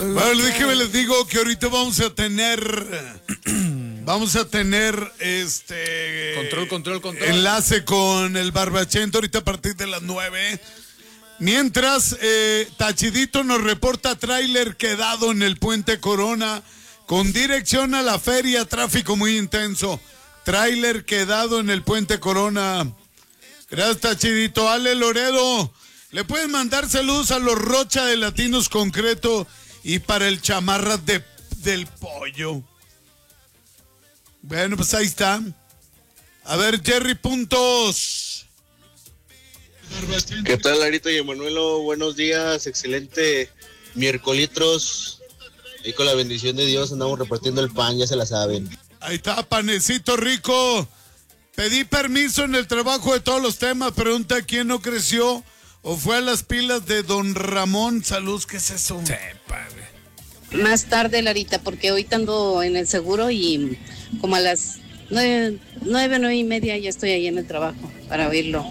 Bueno, déjenme les digo que ahorita vamos a tener Control. enlace con el Barbachento ahorita a partir de las 9. Mientras, Tachidito nos reporta tráiler quedado en el Puente Corona con dirección a la feria, tráfico muy intenso. Tráiler quedado en el Puente Corona. Gracias, Tachidito. Ale Loredo, le pueden mandar saludos a los Rocha de Latinos Concreto y para el Chamarras del Pollo. Bueno, pues ahí está. A ver, Jerry Puntos. ¿Qué tal, Larito y Emanuelo? Buenos días, excelente miércolitros. Y con la bendición de Dios andamos repartiendo el pan, ya se la saben. Ahí está, panecito rico. Pedí permiso en el trabajo de todos los temas. Pregunta quién no creció o fue a las pilas de Don Ramón. Salud, ¿qué es eso? Sí, padre. Más tarde, Larita, porque ahorita ando en el seguro y como a las 9:30 ya estoy ahí en el trabajo para oírlo.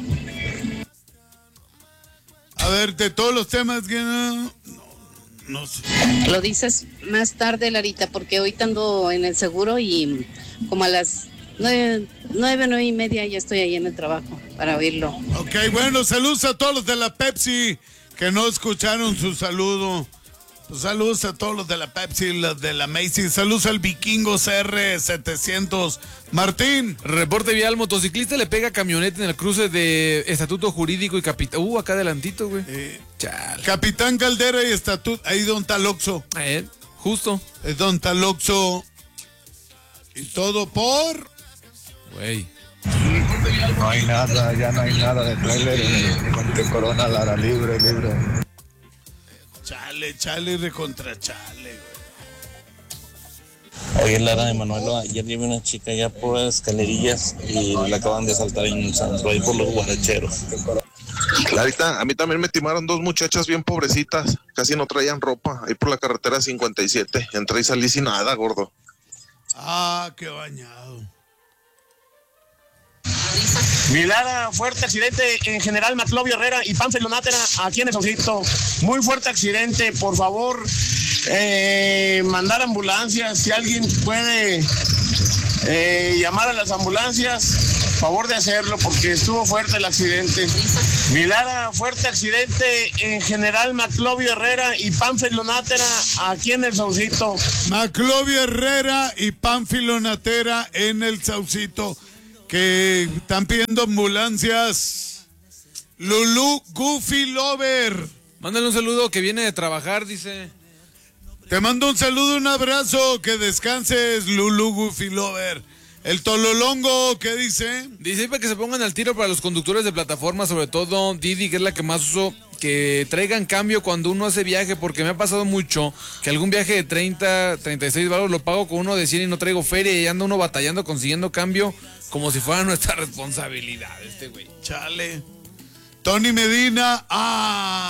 A ver, de todos los temas que no sé. Lo dices más tarde, Larita, porque ahorita ando en el seguro y como a las 9:30 ya estoy ahí en el trabajo para oírlo. Ok, bueno, saludos a todos los de la Pepsi que no escucharon su saludo. Pues saludos a todos los de la Pepsi, los de la Macy's. Saludos al Vikingo CR700. Martín. Reporte vial, motociclista le pega camioneta en el cruce de Estatuto Jurídico y Capitán. Acá adelantito, güey. Chale. Capitán Caldera y Estatuto. Ahí Don Taloxo. Justo. Es Don Taloxo. Y todo por... Güey. No hay nada, ya no hay nada de trailer en Puente Corona, Lara, libre. Chale, recontra chale, güey. Oye, Lara de Manuelo, ayer vi una chica ya por las escalerillas y la acaban de asaltar en un centro, ahí por los guaracheros. Clarita, a mí también me timaron 2 muchachas bien pobrecitas, casi no traían ropa, ahí por la carretera 57, entré y salí sin nada, gordo. Ah, qué bañado. Milara, fuerte accidente en General Maclovio Herrera y Pánfilo Nátera, aquí en el Saucito. Muy fuerte accidente, por favor, mandar ambulancias. Si alguien puede llamar a las ambulancias, favor de hacerlo porque estuvo fuerte el accidente. Milara, fuerte accidente en General Maclovio Herrera y Pánfilo Nátera, aquí en el Saucito. Maclovio Herrera y Pánfilo Nátera en el Saucito. Que están pidiendo ambulancias. Lulú Goofy Lover. Mándale un saludo que viene de trabajar, dice. Te mando un saludo, un abrazo. Que descanses, Lulú Goofy Lover. El Tololongo, ¿qué dice? Dice para que se pongan al tiro para los conductores de plataforma, sobre todo Didi, que es la que más uso, que traigan cambio cuando uno hace viaje, porque me ha pasado mucho que algún viaje de 30, 36 baros lo pago con uno de 100 y no traigo feria y anda uno batallando consiguiendo cambio como si fuera nuestra responsabilidad, güey. Chale. Tony Medina,